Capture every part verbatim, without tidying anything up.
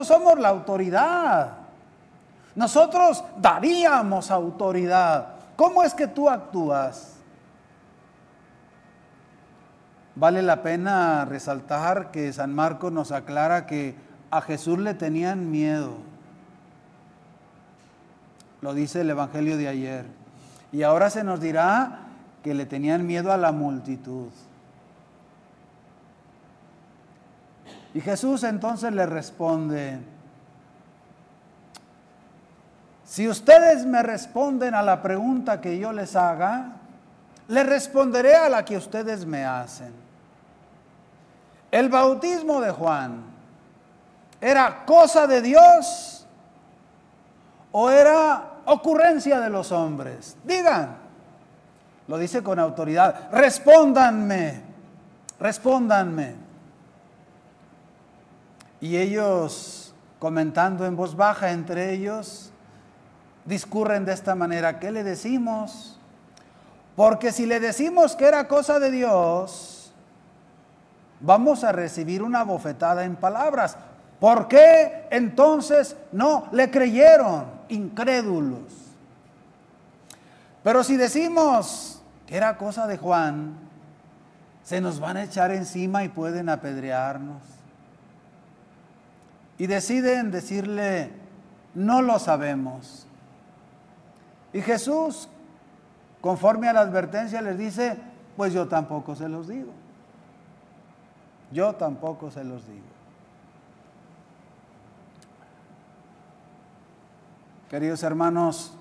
somos la autoridad. Nosotros daríamos autoridad. ¿Cómo es que tú actúas? Vale la pena resaltar que San Marcos nos aclara que a Jesús le tenían miedo. Lo dice el Evangelio de ayer. Y ahora se nos dirá que le tenían miedo a la multitud. Y Jesús entonces le responde: si ustedes me responden a la pregunta que yo les haga, les responderé a la que ustedes me hacen. ¿El bautismo de Juan era cosa de Dios o era ocurrencia de los hombres? Digan, lo dice con autoridad, respóndanme, respóndanme. Y ellos, comentando en voz baja entre ellos, discurren de esta manera: ¿qué le decimos? Porque si le decimos que era cosa de Dios, vamos a recibir una bofetada en palabras. ¿Por qué entonces no le creyeron? Incrédulos. Pero si decimos que era cosa de Juan, se nos van a echar encima y pueden apedrearnos. Y deciden decirle: no lo sabemos. Y Jesús, conforme a la advertencia, les dice: pues yo tampoco se los digo. Yo tampoco se los digo. Queridos hermanos,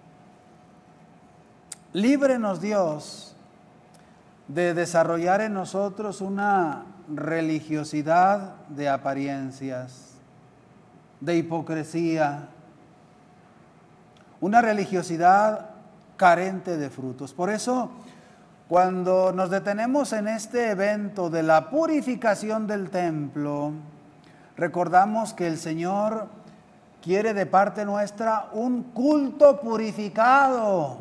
líbrenos Dios de desarrollar en nosotros una religiosidad de apariencias, de hipocresía, una religiosidad carente de frutos. Por eso, cuando nos detenemos en este evento de la purificación del templo, recordamos que el Señor quiere de parte nuestra un culto purificado,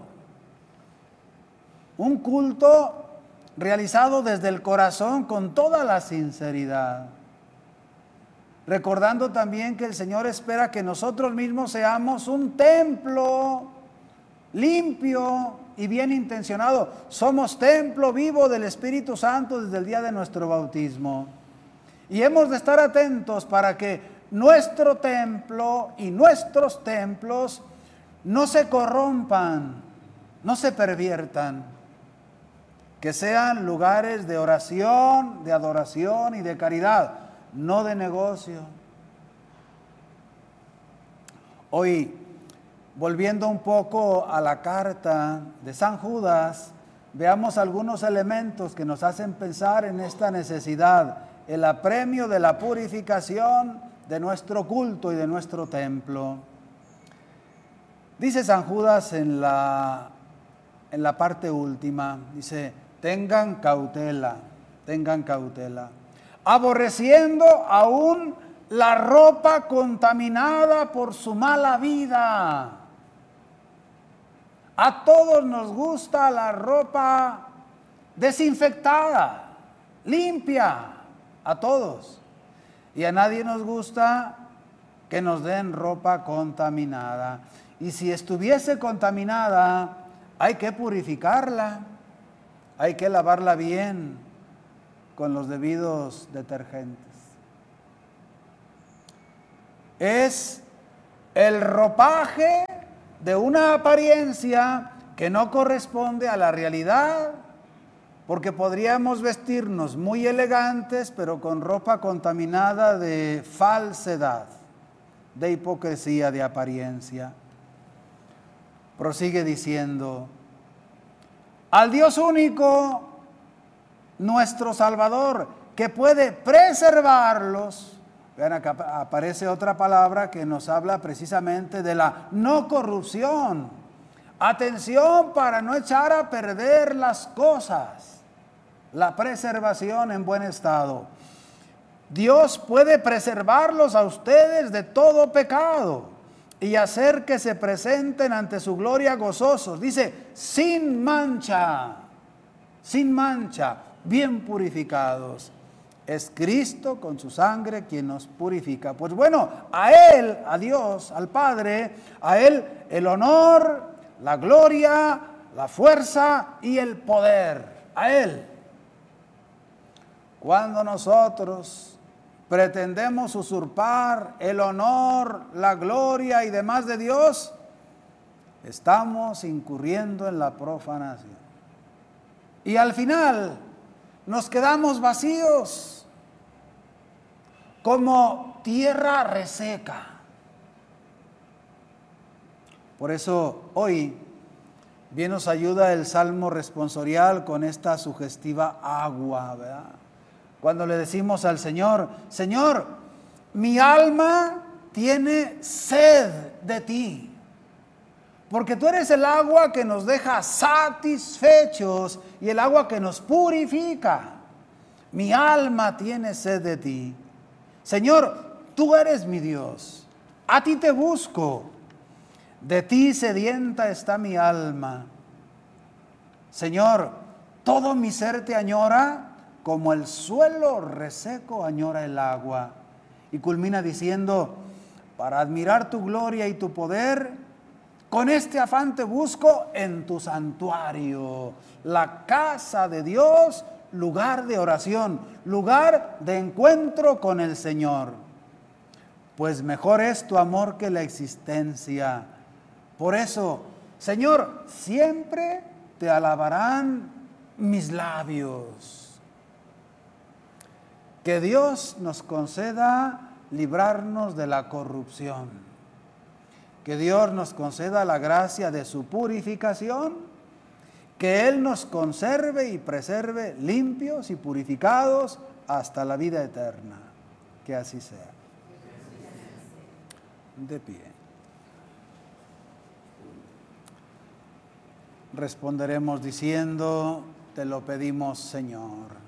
un culto realizado desde el corazón con toda la sinceridad. Recordando también que el Señor espera que nosotros mismos seamos un templo limpio y bien intencionado. Somos templo vivo del Espíritu Santo desde el día de nuestro bautismo. Y hemos de estar atentos para que nuestro templo y nuestros templos no se corrompan, no se perviertan. Que sean lugares de oración, de adoración y de caridad, no de negocio. Hoy, volviendo un poco a la carta de San Judas, veamos algunos elementos que nos hacen pensar en esta necesidad, el apremio de la purificación de nuestro culto y de nuestro templo. Dice San Judas en la, en la parte última, dice: tengan cautela, tengan cautela. Aborreciendo aún la ropa contaminada por su mala vida. A todos nos gusta la ropa desinfectada, limpia, a todos. Y a nadie nos gusta que nos den ropa contaminada. Y si estuviese contaminada, hay que purificarla, hay que lavarla bien con los debidos detergentes. Es el ropaje de una apariencia que no corresponde a la realidad, porque podríamos vestirnos muy elegantes, pero con ropa contaminada de falsedad, de hipocresía, de apariencia. Prosigue diciendo: al Dios único, nuestro Salvador, que puede preservarlos. Vean, acá aparece otra palabra que nos habla precisamente de la no corrupción. Atención para no echar a perder las cosas. La preservación en buen estado. Dios puede preservarlos a ustedes de todo pecado y hacer que se presenten ante su gloria gozosos. Dice, sin mancha, sin mancha, bien purificados. Es Cristo con su sangre quien nos purifica. Pues bueno, a Él, a Dios, al Padre, a Él el honor, la gloria, la fuerza y el poder. A Él. Cuando nosotros pretendemos usurpar el honor, la gloria y demás de Dios, estamos incurriendo en la profanación. Y al final nos quedamos vacíos, como tierra reseca. Por eso hoy bien nos ayuda el Salmo responsorial con esta sugestiva agua, ¿verdad? Cuando le decimos al Señor, Señor, mi alma tiene sed de ti, porque tú eres el agua que nos deja satisfechos y el agua que nos purifica. Mi alma tiene sed de ti. Señor, tú eres mi Dios, a ti te busco, de ti sedienta está mi alma. Señor, todo mi ser te añora, como el suelo reseco añora el agua. Y culmina diciendo, para admirar tu gloria y tu poder, con este afán te busco en tu santuario, la casa de Dios, lugar de oración, lugar de encuentro con el Señor. Pues mejor es tu amor que la existencia. Por eso, Señor, siempre te alabarán mis labios. Que Dios nos conceda librarnos de la corrupción. Que Dios nos conceda la gracia de su purificación. Que Él nos conserve y preserve limpios y purificados hasta la vida eterna. Que así sea. De pie. Responderemos diciendo, te lo pedimos, Señor.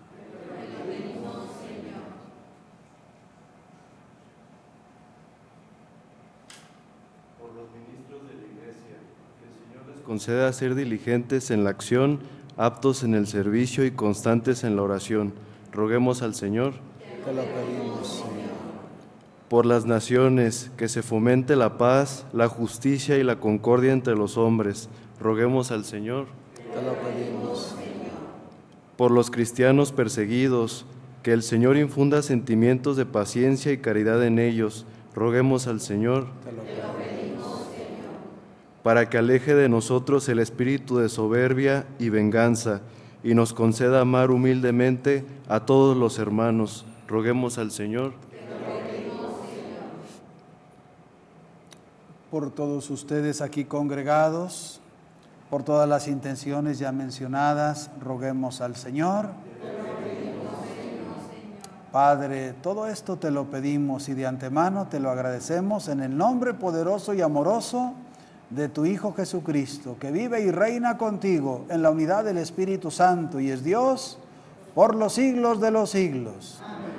Conceda ser diligentes en la acción, aptos en el servicio y constantes en la oración. Roguemos al Señor. Te lo pedimos, Señor. Por las naciones, que se fomente la paz, la justicia y la concordia entre los hombres. Roguemos al Señor. Te lo pedimos, Señor. Por los cristianos perseguidos, que el Señor infunda sentimientos de paciencia y caridad en ellos. Roguemos al Señor. Te lo pedimos. Para que aleje de nosotros el espíritu de soberbia y venganza, y nos conceda amar humildemente a todos los hermanos. Roguemos al Señor. Por todos ustedes aquí congregados, por todas las intenciones ya mencionadas, roguemos al Señor. Padre, todo esto te lo pedimos y de antemano te lo agradecemos en el nombre poderoso y amoroso de tu Hijo Jesucristo, que vive y reina contigo en la unidad del Espíritu Santo y es Dios por los siglos de los siglos. Amén.